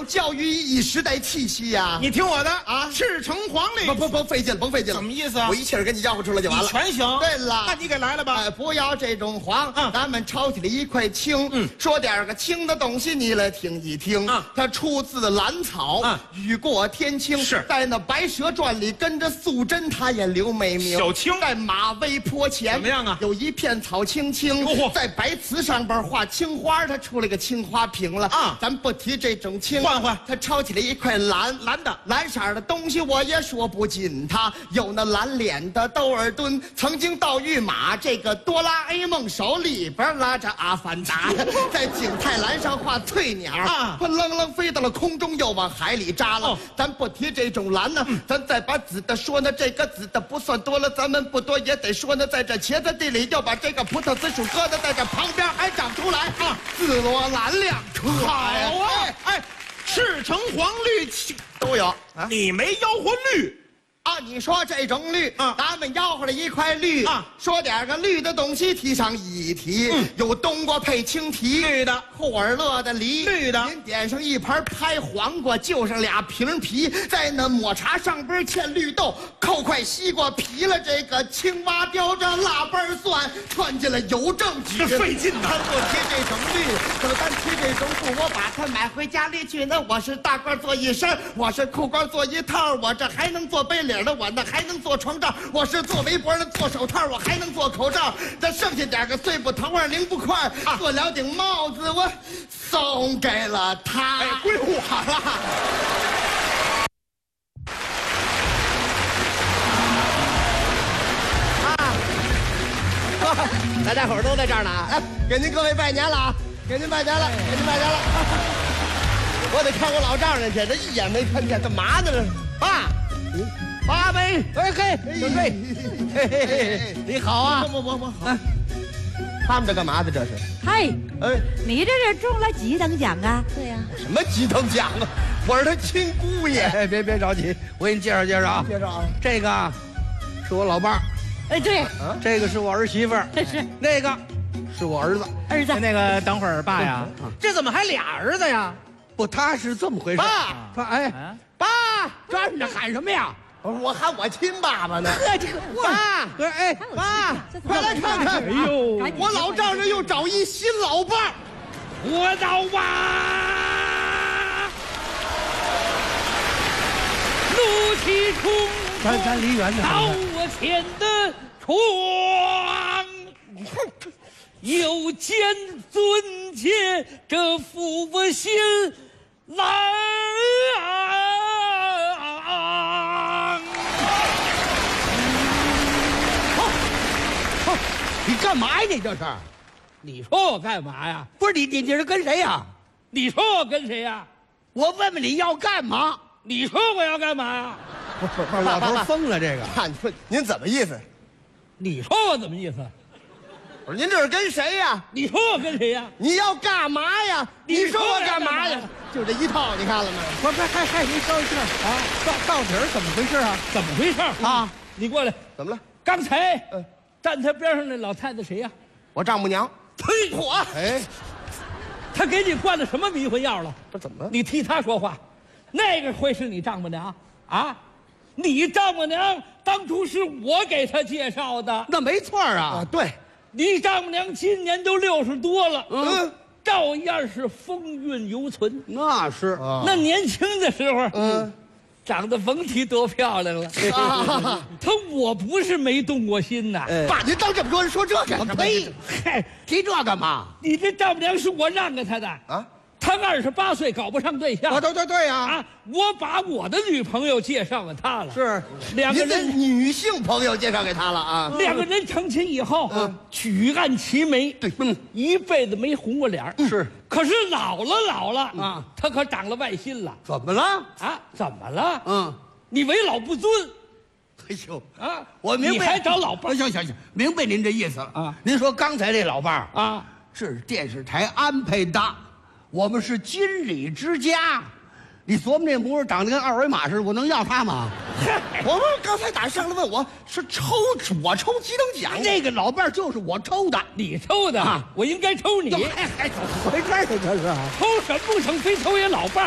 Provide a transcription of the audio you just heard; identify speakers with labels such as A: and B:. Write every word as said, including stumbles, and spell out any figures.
A: 教育意义时代气息呀！
B: 你听我的
A: 啊，
B: 赤橙黄绿。
A: 不不不，费劲了，甭费劲了。
B: 什么意思啊？
A: 我一气儿给你吆喝出来就完了。
B: 全行。
A: 对了，
B: 那你给来了吧？
A: 哎，不要这种黄，
B: 嗯，
A: 咱们抄起来一块青，嗯，说点个青的东西，你来听一听。啊，它出自兰草，啊，雨过天青。是在那《白蛇传》里跟着素贞，她演刘美名。
B: 小青
A: 在马嵬坡前
B: 怎么样啊？
A: 有一片草青青，在白瓷上边画青花，它出了个青花瓶了啊。咱不提这种青，换换，它抄起来一块蓝蓝的蓝色的东西，我也说不尽它。有那蓝脸的窦尔敦，曾经盗御马，这个哆啦 A 梦手里边拉着阿凡达，在景泰蓝上画翠鸟啊，它愣愣飞到了空中，又往海里扎了。咱不提这种蓝呢，咱再把紫的说呢，这个紫的不算多了，咱们不多也得说呢，在这茄子地里又把这个葡萄紫薯疙瘩在这旁边还长出来啊，紫罗兰两颗。
B: 好啊，哎，赤橙黄绿
A: 都有
B: 啊，你没吆喝绿。
A: 啊，你说这种绿啊，咱们吆喝了一块绿啊，说点个绿的东西，提上一提，嗯，有冬瓜配青提，
B: 绿的；
A: 库尔勒的梨，
B: 绿的。
A: 您点上一盘拍黄瓜，就上俩瓶皮，在那抹茶上边嵌绿豆，扣块西瓜皮了，这个青蛙叼着腊八蒜，串进了邮政局。
B: 这费劲呐！
A: 咱不提这种绿，就单提这种布，我把它买回家里去。那我是大褂做一身，我是裤褂做一套，我这还能做背领的，我那还能做床罩，我是做围脖的，做手套，我还能做口罩。这剩下点个碎布头儿、零布块，啊，做了顶帽子，我送给了他。
B: 哎，归我了。
A: 啊，大家伙儿都在这儿呢啊！来，给您各位拜年了啊！给您拜年了，给您拜年了。我得看我老丈人去，这一眼没看见，干嘛呢？这是爸。八杯，哎嘿，准备，嘿嘿嘿，你好啊！我我我好。他们这干嘛的？这是？
C: 嗨，
A: 哎，
C: 你这是中了几等奖啊？
D: 对呀。
A: 什么几等奖啊？我是他亲姑爷。
E: 哎，别别着急，我给你介绍介绍啊。
A: 介绍啊。
E: 这个是我老伴儿。
C: 哎，对。
E: 啊。这个是我儿媳妇儿。
C: 是。
E: 那个是我儿子。
C: 儿子。
F: 那个等会儿，爸呀，这怎么还俩儿子呀？
E: 不，他是这么回事。
A: 爸，
E: 他哎，
A: 爸，
E: 站着喊什么呀？
A: 我喊我亲爸爸呢。
C: 呵，这个
A: 爸，
E: 哎，
A: 爸，快来看看！哎呦，我老丈人又找一新老伴儿。
F: 我找吧，怒气冲冲，
E: 咱咱离远点。
F: 到我前的床，有见尊姐，这父母心来啊！
E: 你干嘛呀？你这是？
F: 你说我干嘛呀？
E: 不是你你你是跟谁呀？
F: 你说我跟谁呀？
E: 我问问你要干嘛？
F: 你说我要干嘛呀？
E: 不是不是，老头疯了这个。
A: 看您您怎么意思？
F: 你说我怎么意思？
A: 我说您这是跟谁呀？
F: 你说我跟谁呀？
A: 你要干嘛呀？你说我干嘛呀？就这一套，你看了吗？
E: 不是，嗨嗨，您稍一下啊，到到底是怎么回事啊？
F: 怎么回事啊？你过来，
A: 怎么了？
F: 刚才，嗯，站他边上那老太太谁呀？
A: 我丈母娘。
F: 呸！我，
A: 哎，
F: 他给你灌了什么迷魂药了？
A: 不是怎么了？
F: 你替他说话，那个会是你丈母娘啊？你丈母娘当初是我给他介绍的，
E: 那没错啊。
A: 啊，对，
F: 你丈母娘今年都六十多了，
A: 嗯，
F: 照样是风韵犹存。
E: 那是，
F: 那年轻的时候，
A: 嗯，
F: 长得甭提多漂亮了。
A: 啊
F: 他我不是没动过心呐。
A: 爸，您当这么多人说这干什么？
E: 呸！
F: 嗨，
E: 提这干嘛？
F: 你这丈母娘是我让给他的
A: 啊。
F: 他二十八岁搞不上对象，
E: 啊，对对对呀！
F: 啊，我把我的女朋友介绍给他了。
E: 是，
F: 两个
A: 您的
F: 人
A: 女性朋友介绍给他了啊。
F: 两个人成亲以后，嗯，举案齐眉，
A: 对，嗯，
F: 一辈子没红过脸。
E: 是，
F: 可是老了老了啊，他可长了外心了。
E: 怎么了？
F: 啊，怎么了？
E: 嗯，
F: 你为老不尊。
E: 哎呦
F: 啊，
E: 我明白，
F: 你还找老伴儿？
E: 行行行，明白您这意思了
F: 啊。
E: 您说刚才这老伴儿
F: 啊，
E: 是电视台安排的，我们是金礼之家。你琢磨这模样，长得跟二维码似的，我能要他吗？
A: 我们刚才打上来问我是抽我抽几等奖？
E: 那个老伴儿就是我抽的，
F: 你抽的啊？我应该抽你。
E: 哎哎，怎么回事儿？这是
F: 抽什么不成，非抽一老伴